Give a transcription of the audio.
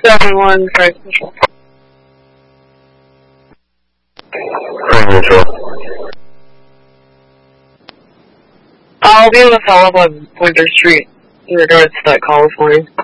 7-1, Frank Mitchell. Frank Mitchell. I'll be able to follow up on Winter Street in regards to that call this morning.